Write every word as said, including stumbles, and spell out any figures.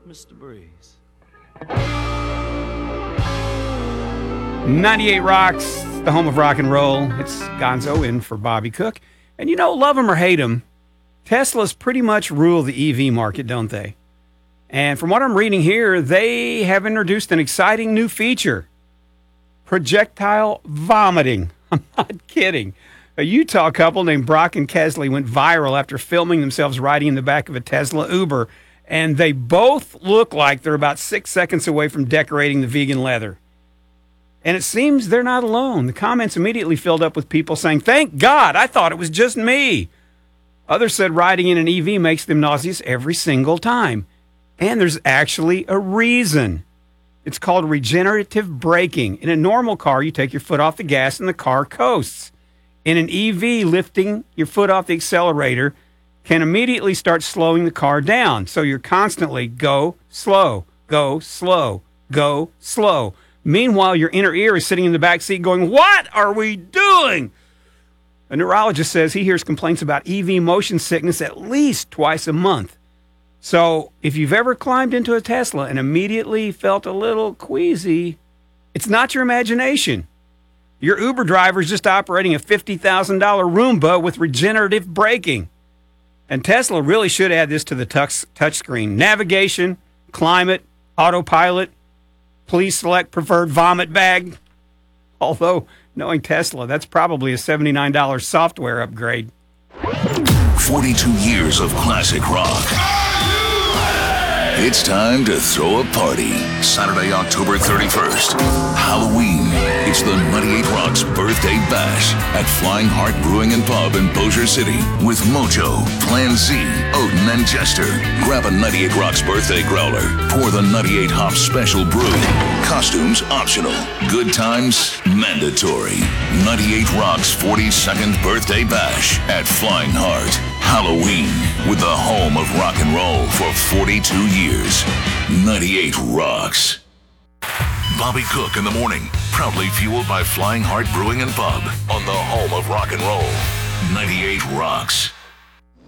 Mister Breeze. ninety-eight Rocks, the home of rock and roll. It's Gonzo in for Bobby Cook. And you know, love them or hate them, Tesla's pretty much rule the E V market, don't they? And from what I'm reading here, they have introduced an exciting new feature. Projectile vomiting. I'm not kidding. A Utah couple named Brock and Kesley went viral after filming themselves riding in the back of a Tesla Uber, and they both look like they're about six seconds away from decorating the vegan leather. And it seems they're not alone. The comments immediately filled up with people saying, "Thank God, I thought it was just me." Others said riding in an E V makes them nauseous every single time. And there's actually a reason. It's called regenerative braking. In a normal car, you take your foot off the gas and the car coasts. In an E V, lifting your foot off the accelerator can immediately start slowing the car down. So you're constantly go slow, go slow, go slow. Meanwhile, your inner ear is sitting in the back seat going, "What are we doing?" A neurologist says he hears complaints about E V motion sickness at least twice a month. So if you've ever climbed into a Tesla and immediately felt a little queasy, it's not your imagination. Your Uber driver is just operating a fifty thousand dollars Roomba with regenerative braking. And Tesla really should add this to the touch touchscreen. Navigation, climate, autopilot, please select preferred vomit bag. Although, knowing Tesla, that's probably a seventy-nine dollars software upgrade. forty-two years of classic rock. It's time to throw a party. Saturday, October thirty-first. Halloween. It's the ninety-eight Rocks Birthday Bash at Flying Heart Brewing and Pub in Bossier City with Mojo, Plan Z, Odin, and Jester. Grab a ninety-eight Rocks Birthday Growler. Pour the ninety-eight Hop Special Brew. Costumes optional. Good times mandatory. ninety-eight Rocks forty-second Birthday Bash at Flying Heart. Halloween with the home of rock and roll for forty-two years. ninety-eight Rocks. Bobby Cook in the morning. Proudly fueled by Flying Heart Brewing and Pub on the home of rock and roll. ninety-eight Rocks.